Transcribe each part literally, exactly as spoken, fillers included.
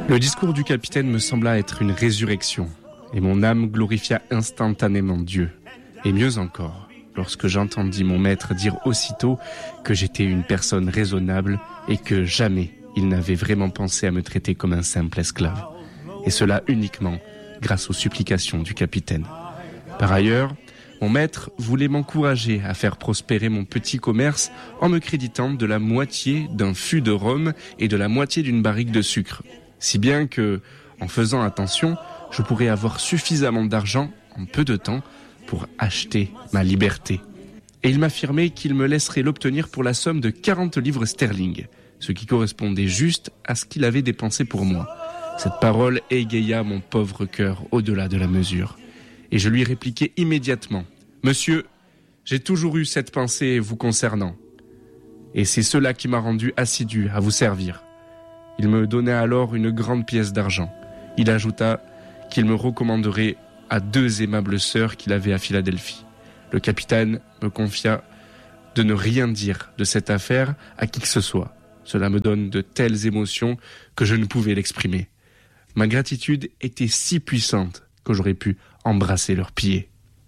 Le discours du capitaine me sembla être une résurrection, et mon âme glorifia instantanément Dieu. Et mieux encore, lorsque j'entendis mon maître dire aussitôt que j'étais une personne raisonnable et que jamais il n'avait vraiment pensé à me traiter comme un simple esclave. Et cela uniquement grâce aux supplications du capitaine. Par ailleurs, mon maître voulait m'encourager à faire prospérer mon petit commerce en me créditant de la moitié d'un fût de rhum et de la moitié d'une barrique de sucre. Si bien que, en faisant attention, je pourrais avoir suffisamment d'argent en peu de temps pour acheter ma liberté. Et il m'affirmait qu'il me laisserait l'obtenir pour la somme de quarante livres sterling, ce qui correspondait juste à ce qu'il avait dépensé pour moi. Cette parole égaya mon pauvre cœur au-delà de la mesure. Et je lui répliquai immédiatement : « Monsieur, j'ai toujours eu cette pensée vous concernant. Et c'est cela qui m'a rendu assidu à vous servir. » Il me donna alors une grande pièce d'argent. Il ajouta qu'il me recommanderait à deux aimables sœurs qu'il avait à Philadelphie. Le capitaine me confia de ne rien dire de cette affaire à qui que ce soit. Cela me donne de telles émotions que je ne pouvais l'exprimer. Ma gratitude était si puissante que j'aurais pu embrasser leurs pieds.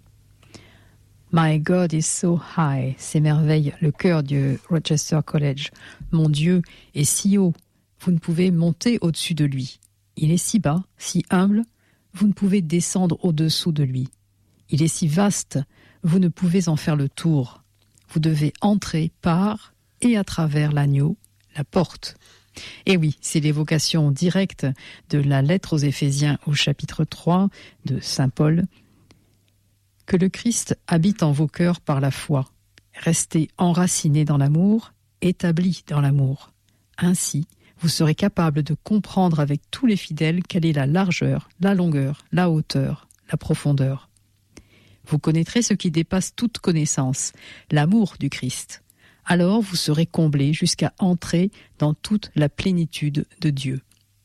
My God is so high, s'émerveille le chœur du Rochester College. Mon Dieu est si haut, vous ne pouvez monter au-dessus de lui. Il est si bas, si humble, vous ne pouvez descendre au-dessous de lui. Il est si vaste, vous ne pouvez en faire le tour. Vous devez entrer par et à travers l'agneau, la porte. Et oui, c'est l'évocation directe de la lettre aux Éphésiens au chapitre trois de saint Paul. Que le Christ habite en vos cœurs par la foi. Restez enracinés dans l'amour, établis dans l'amour. Ainsi, vous serez capable de comprendre avec tous les fidèles quelle est la largeur, la longueur, la hauteur, la profondeur. Vous connaîtrez ce qui dépasse toute connaissance, l'amour du Christ. Alors vous serez comblés jusqu'à entrer dans toute la plénitude de Dieu.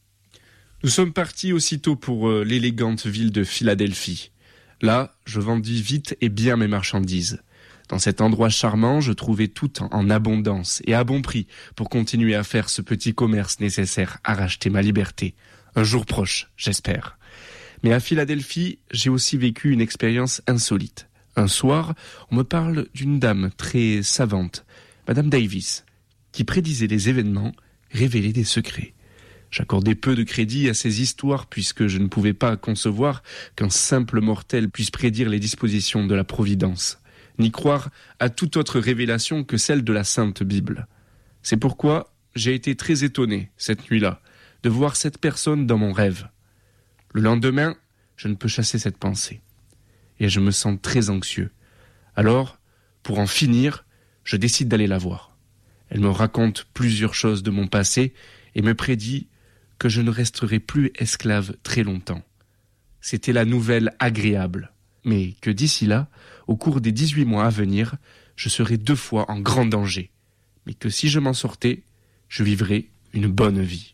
Nous sommes partis aussitôt pour euh, l'élégante ville de Philadelphie. Là, je vendis vite et bien mes marchandises. Dans cet endroit charmant, je trouvais tout en abondance et à bon prix pour continuer à faire ce petit commerce nécessaire à racheter ma liberté. Un jour proche, j'espère. Mais à Philadelphie, j'ai aussi vécu une expérience insolite. Un soir, on me parle d'une dame très savante, Madame Davis, qui prédisait les événements, révélait des secrets. J'accordais peu de crédit à ces histoires puisque je ne pouvais pas concevoir qu'un simple mortel puisse prédire les dispositions de la Providence, ni croire à toute autre révélation que celle de la Sainte Bible. C'est pourquoi j'ai été très étonné, cette nuit-là, de voir cette personne dans mon rêve. Le lendemain, je ne peux chasser cette pensée. Et je me sens très anxieux. Alors, pour en finir, je décide d'aller la voir. Elle me raconte plusieurs choses de mon passé et me prédit que je ne resterai plus esclave très longtemps. C'était la nouvelle agréable, mais que d'ici là, au cours des dix-huit mois à venir, je serai deux fois en grand danger, mais que si je m'en sortais, je vivrais une bonne vie.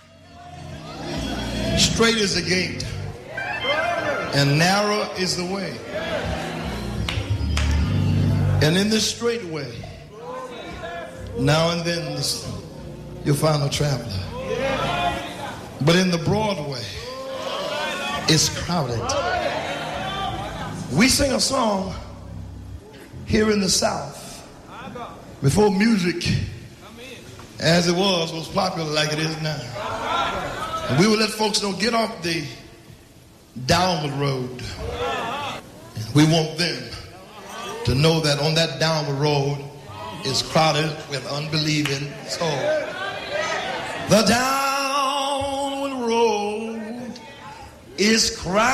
Straight is the gate, and narrow is the way. And in this straight way, now and then this, you'll find a traveler. But in the broad way, it's crowded. We sing a song here in the South before music, as it was, was popular like it is now. And we will let folks know, get off the downward road. We want them to know that on that downward road is crowded with unbelieving souls. The downward road is crowded